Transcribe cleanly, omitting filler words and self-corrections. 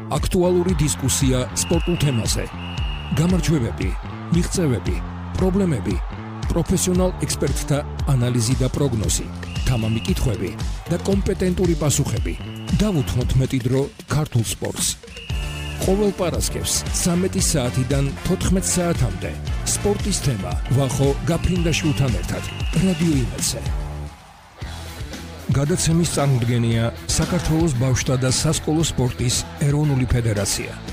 აქტუალური დისკუსია სპორტულ თემაზე. გამარჯვებები, მიღწევები, პრობლემები, პროფესიონალ ექსპერტთა ანალიზი და პროგნოზი, თამამი კითხვები და კომპეტენტური პასუხები. დავუთმოთ მეტი დრო ქართულ სპორტს. ყოველ პარასკევს 13 საათიდან 14 საათამდე სპორტის თემა ვახო გაფრინდაშვილთან ერთად რადიო იმედზე. გადაცემის წარმოდგენია საქართველოს ბავშვთა და სასკოლო სპორტის ეროვნული ფედერაცია.